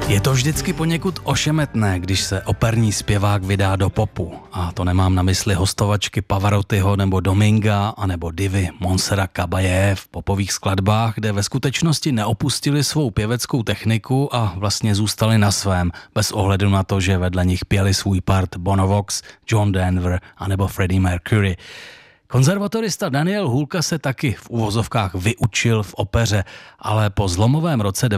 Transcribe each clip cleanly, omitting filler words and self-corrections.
Je to vždycky poněkud ošemetné, když se operní zpěvák vydá do popu. A to nemám na mysli hostovačky Pavarottiho nebo Dominga, anebo divy Montserrat Caballé v popových skladbách, kde ve skutečnosti neopustili svou pěveckou techniku a vlastně zůstali na svém, bez ohledu na to, že vedle nich pěli svůj part Bono Vox, John Denver anebo Freddie Mercury. Konzervatorista Daniel Hůlka se taky v uvozovkách vyučil v opeře, ale po zlomovém roce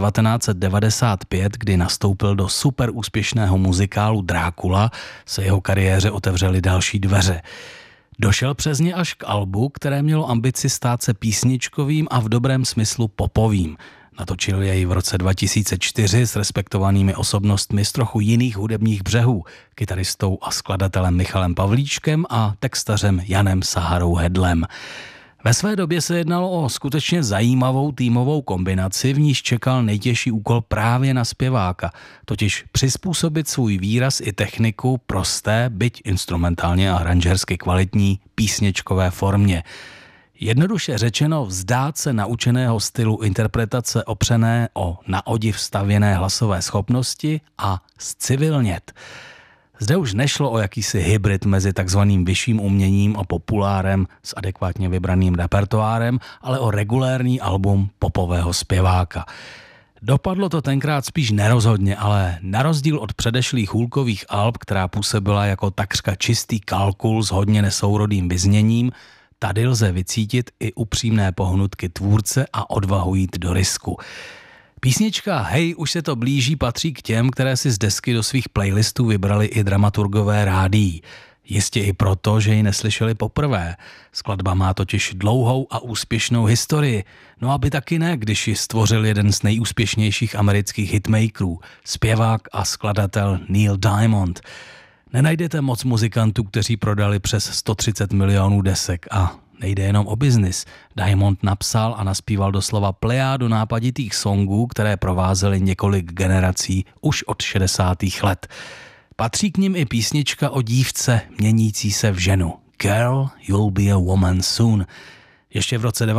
1995, kdy nastoupil do super úspěšného muzikálu Drákula, se jeho kariéře otevřely další dveře. Došel přes ně až k albu, které mělo ambici stát se písničkovým a v dobrém smyslu popovým. Natočil jej v roce 2004 s respektovanými osobnostmi z trochu jiných hudebních břehů, kytaristou a skladatelem Michalem Pavlíčkem a textařem Janem Saharou Hedlem. Ve své době se jednalo o skutečně zajímavou týmovou kombinaci, v níž čekal nejtěžší úkol právě na zpěváka, totiž přizpůsobit svůj výraz i techniku prosté, byť instrumentálně a aranžersky kvalitní písničkové formě. Jednoduše řečeno vzdát se naučeného stylu interpretace opřené o na odiv stavěné hlasové schopnosti a zcivilnět. Zde už nešlo o jakýsi hybrid mezi takzvaným vyšším uměním a populárem s adekvátně vybraným repertoárem, ale o regulérní album popového zpěváka. Dopadlo to tenkrát spíš nerozhodně, ale na rozdíl od předešlých Hůlkových alb, která působila jako takřka čistý kalkul s hodně nesourodým vyzněním, tady lze vycítit i upřímné pohnutky tvůrce a odvahu jít do risku. Písnička Hej, už se to blíží patří k těm, které si z desky do svých playlistů vybrali i dramaturgové rádií. Jistě i proto, že ji neslyšeli poprvé. Skladba má totiž dlouhou a úspěšnou historii. No aby taky ne, když ji stvořil jeden z nejúspěšnějších amerických hitmakerů, zpěvák a skladatel Neil Diamond. Nenajdete moc muzikantů, kteří prodali přes 130 milionů desek a nejde jenom o biznis. Diamond napsal a naspíval doslova plejádu nápaditých songů, které provázely několik generací už od 60. let. Patří k nim i písnička o dívce měnící se v ženu. Girl, you'll be a woman soon. Ještě v roce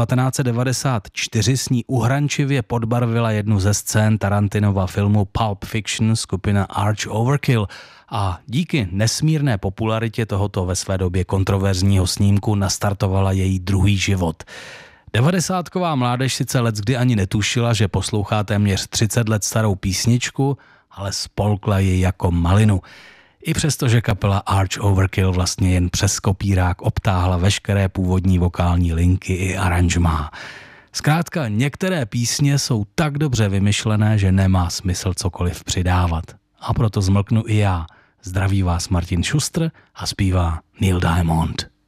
1994 s ní uhrančivě podbarvila jednu ze scén Tarantinova filmu Pulp Fiction skupina Arch Overkill a díky nesmírné popularitě tohoto ve své době kontroverzního snímku nastartovala její druhý život. 90ková mládež sice leckdy ani netušila, že poslouchá téměř 30 let starou písničku, ale spolkla ji jako malinu. I přesto, že kapela Arch Overkill vlastně jen přes kopírák obtáhla veškeré původní vokální linky i aranžmá. Zkrátka, některé písně jsou tak dobře vymyšlené, že nemá smysl cokoliv přidávat. A proto zmlknu i já. Zdraví vás Martin Šustr a zpívá Neil Diamond.